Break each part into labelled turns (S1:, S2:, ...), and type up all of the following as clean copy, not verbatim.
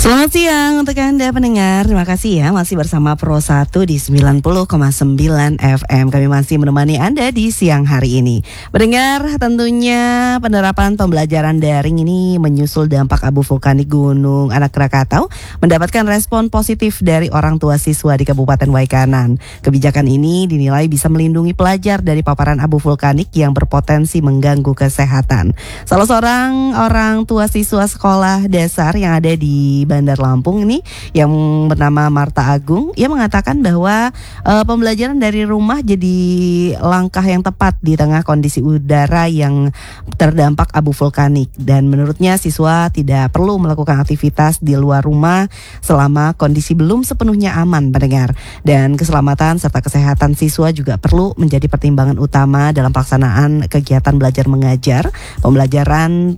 S1: Selamat siang untuk Anda pendengar. Terima kasih ya masih bersama Pro 1 di 90,9 FM. Kami masih menemani Anda di siang hari ini. Pendengar, tentunya penerapan pembelajaran daring ini menyusul dampak abu vulkanik Gunung Anak Krakatau mendapatkan respon positif dari orang tua siswa di Kabupaten Waikanan. Kebijakan ini dinilai bisa melindungi pelajar dari paparan abu vulkanik yang berpotensi mengganggu kesehatan. Salah seorang orang tua siswa sekolah dasar yang ada di Bandar Lampung ini yang bernama Marta Agung, ia mengatakan bahwa pembelajaran dari rumah jadi langkah yang tepat di tengah kondisi udara yang terdampak abu vulkanik, dan menurutnya siswa tidak perlu melakukan aktivitas di luar rumah selama kondisi belum sepenuhnya aman, pendengar, dan keselamatan serta kesehatan siswa juga perlu menjadi pertimbangan utama dalam pelaksanaan kegiatan belajar mengajar. Pembelajaran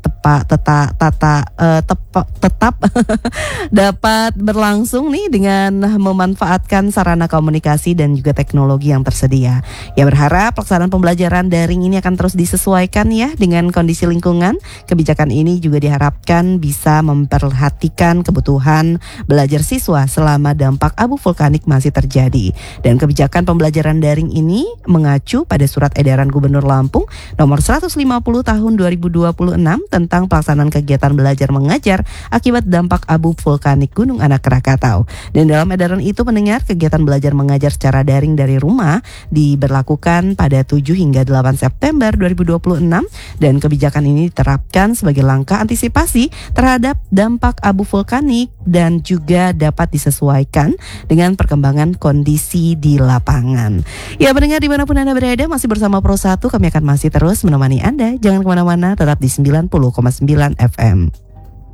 S1: tetap dapat berlangsung nih dengan memanfaatkan sarana komunikasi dan juga teknologi yang tersedia. Ya, berharap pelaksanaan pembelajaran daring ini akan terus disesuaikan ya dengan kondisi lingkungan. Kebijakan ini juga diharapkan bisa memperhatikan kebutuhan belajar siswa selama dampak abu vulkanik masih terjadi. Dan kebijakan pembelajaran daring ini mengacu pada surat edaran Gubernur Lampung nomor 150 tahun 2026 tentang pelaksanaan kegiatan belajar mengajar akibat dampak abu vulkanik Gunung Anak Krakatau. Dan dalam edaran itu, pendengar, kegiatan belajar mengajar secara daring dari rumah diberlakukan pada 7 hingga 8 September 2026, dan kebijakan ini diterapkan sebagai langkah antisipasi terhadap dampak abu vulkanik dan juga dapat disesuaikan dengan perkembangan kondisi di lapangan. Ya, pendengar dimanapun Anda berada, masih bersama Pro 1, kami akan masih terus menemani Anda. Jangan kemana-mana, tetap di 90,9 FM.